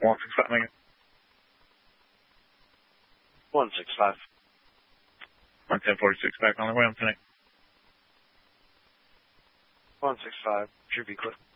165 Mega. 165. 1046 back on the way. I'm connect. 165. Should be clear.